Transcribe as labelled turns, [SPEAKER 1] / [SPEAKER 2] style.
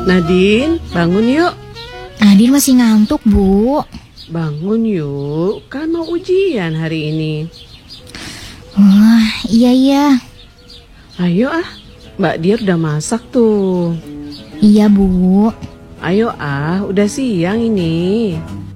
[SPEAKER 1] Nadine, bangun yuk.
[SPEAKER 2] Nadine masih ngantuk, Bu.
[SPEAKER 1] Bangun yuk, kan mau ujian hari ini.
[SPEAKER 2] Wah, iya.
[SPEAKER 1] Ayo Mbak Dia udah masak tuh.
[SPEAKER 2] Iya, Bu.
[SPEAKER 1] Ayo udah siang ini.